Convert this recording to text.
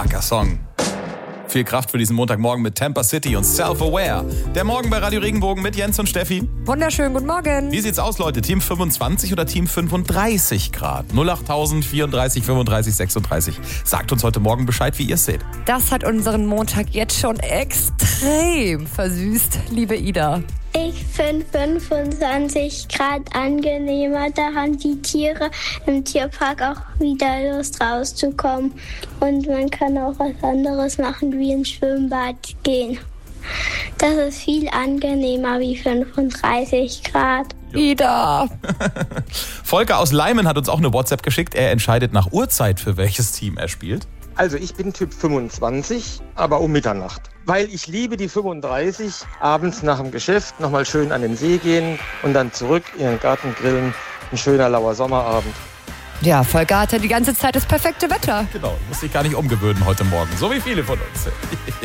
Starker Song. Viel Kraft für diesen Montagmorgen mit Tampa City und Self-Aware. Der Morgen bei Radio Regenbogen mit Jens und Steffi. Wunderschönen guten Morgen. Wie sieht's aus, Leute? Team 25 oder Team 35 Grad? 08000 34 35 36. Sagt uns heute Morgen Bescheid, wie ihr es seht. Das hat unseren Montag jetzt schon extrem versüßt, liebe Ida. Ich finde 25 Grad angenehmer. Da haben die Tiere im Tierpark auch wieder Lust rauszukommen. Und man kann auch was anderes machen, wie ins Schwimmbad gehen. Das ist viel angenehmer wie 35 Grad. Ida. Volker aus Leimen hat uns auch eine WhatsApp geschickt. Er entscheidet nach Uhrzeit, für welches Team er spielt. Also ich bin Typ 25, aber um Mitternacht. Weil ich liebe die 35, abends nach dem Geschäft nochmal schön an den See gehen und dann zurück in den Garten grillen. Ein schöner lauer Sommerabend. Ja, Volker hatte die ganze Zeit das perfekte Wetter. Genau, muss sich gar nicht umgewöhnen heute Morgen. So wie viele von uns.